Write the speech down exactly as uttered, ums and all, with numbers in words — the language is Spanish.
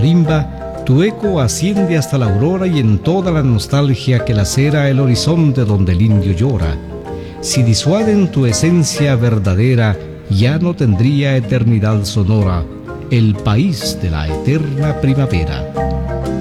marimba, tu eco asciende hasta la aurora y en toda la nostalgia que lacera el horizonte donde el indio llora. Si disuaden tu esencia verdadera, ya no tendría eternidad sonora el país de la eterna primavera.